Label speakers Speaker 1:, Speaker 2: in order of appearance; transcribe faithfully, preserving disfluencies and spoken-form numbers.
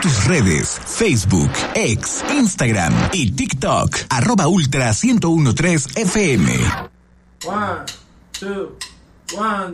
Speaker 1: tus redes, Facebook, X, Instagram y TikTok, arroba Ultra ciento uno punto tres F M.
Speaker 2: One, two, one.